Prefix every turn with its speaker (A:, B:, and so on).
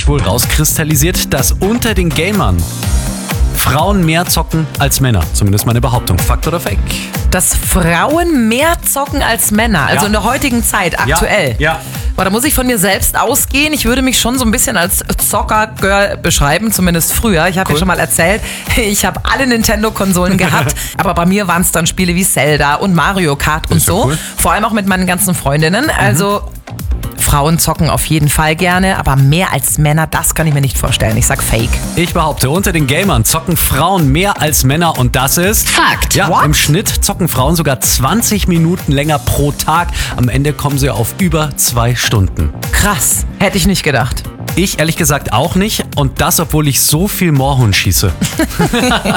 A: sich wohl rauskristallisiert, dass unter den Gamern Frauen mehr zocken als Männer. Zumindest meine Behauptung. Fakt oder Fake?
B: Dass Frauen mehr zocken als Männer, also
A: Ja.
B: in der heutigen Zeit, aktuell.
A: Ja.
B: Boah, da muss ich von mir selbst ausgehen. Ich würde mich schon so ein bisschen als Zocker-Girl beschreiben, zumindest früher. Ich habe ja schon mal erzählt, ich habe alle Nintendo-Konsolen gehabt, aber bei mir waren es dann Spiele wie Zelda und Mario Kart und
A: Ist ja
B: so.
A: cool.
B: Vor allem auch mit meinen ganzen Freundinnen. Also Frauen zocken auf jeden Fall gerne, aber mehr als Männer, das kann ich mir nicht vorstellen. Ich sag Fake.
A: Ich behaupte, unter den Gamern zocken Frauen mehr als Männer und das ist...
C: Fakt.
A: Ja,
B: What?
A: im Schnitt zocken Frauen sogar 20 Minuten länger pro Tag. Am Ende kommen sie auf über 2 Stunden.
B: Krass, hätte ich nicht gedacht.
A: Ich ehrlich gesagt auch nicht und das, obwohl ich so viel Moorhuhn schieße.